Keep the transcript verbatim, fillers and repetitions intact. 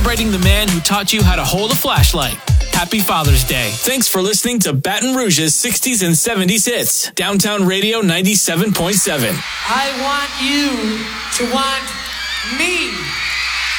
celebrating the man who taught you how to hold a flashlight. Happy Father's Day. Thanks for listening to Baton Rouge's sixties and seventies hits. Downtown Radio ninety-seven point seven. I want you to want me.